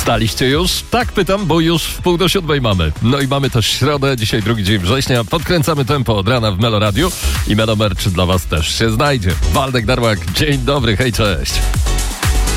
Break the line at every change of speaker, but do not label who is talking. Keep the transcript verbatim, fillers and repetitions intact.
Wstaliście już? Tak pytam, bo już w pół do siódmej mamy. No i mamy też środę, dzisiaj drugi dzień września. Podkręcamy tempo od rana w Meloradiu i Melo Merch dla was też się znajdzie. Waldek Darłak, dzień dobry, hej, cześć.